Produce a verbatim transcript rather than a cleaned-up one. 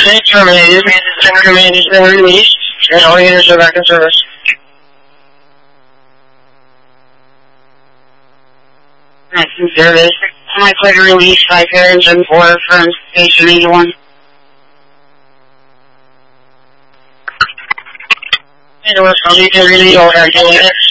Transmission terminated. Center command has been released, and all units are back in service. That's in service. Am I clear to release five parents and four from station eighty-one? And we're calling to release all our units.